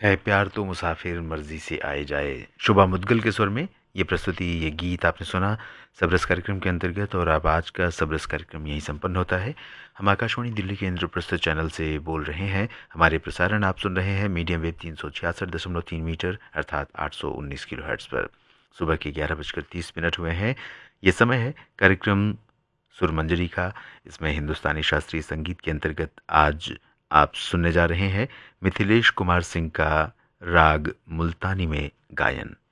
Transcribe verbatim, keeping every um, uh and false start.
है प्यार तो मुसाफिर मर्जी से आए जाए। शुभा मुद्गल के स्वर में ये प्रस्तुति, ये गीत आपने सुना सबरस कार्यक्रम के अंतर्गत। और अब आज का सबरस कार्यक्रम यहीं संपन्न होता है। हम आकाशवाणी दिल्ली के इंद्रप्रस्थ चैनल से बोल रहे हैं। हमारे प्रसारण आप सुन रहे हैं मीडियम वेव तीन सौ छियासठ दशमलव तीन मीटर अर्थात आठ सौ उन्नीस किलो हर्ट्स पर। सुबह के ग्यारह बजकर तीस मिनट हुए हैं। ये समय है कार्यक्रम सुरमंजरी का। इसमें हिंदुस्तानी शास्त्रीय संगीत के अंतर्गत आज आप सुनने जा रहे हैं मिथिलेश कुमार सिंह का राग मुल्तानी में गायन।